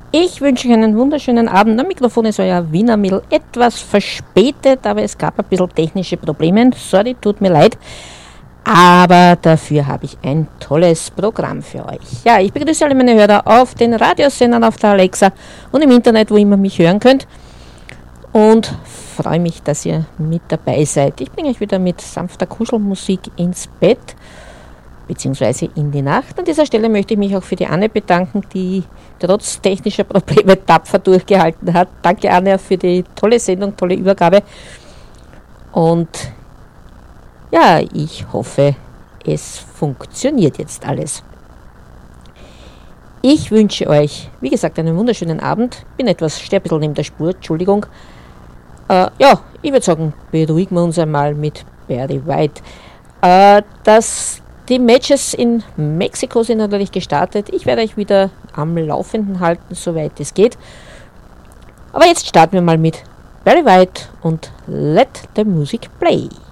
Ich wünsche euch einen wunderschönen Abend. Am Mikrofon ist euer Wiener Mädel, etwas verspätet, aber es gab ein bisschen technische Probleme. Sorry, tut mir leid. Aber dafür habe ich ein tolles Programm für euch. Ja, ich begrüße alle meine Hörer auf den Radiosendern, auf der Alexa und im Internet, wo ihr immer mich hören könnt. Und freue mich, dass ihr mit dabei seid. Ich bringe euch wieder mit sanfter Kuschelmusik ins Bett beziehungsweise in die Nacht. An dieser Stelle möchte ich mich auch für die Anne bedanken, die trotz technischer Probleme tapfer durchgehalten hat. Danke, Anne, für die tolle Sendung, tolle Übergabe. Und ja, ich hoffe, es funktioniert jetzt alles. Ich wünsche euch, wie gesagt, einen wunderschönen Abend. Bin etwas, stehe ein bisschen neben der Spur, Entschuldigung. Ja, ich würde sagen, beruhigen wir uns einmal mit Barry White. Die Matches in Mexiko sind natürlich gestartet. Ich werde euch wieder am Laufenden halten, soweit es geht. Aber jetzt starten wir mal mit Barry White und Let the Music Play.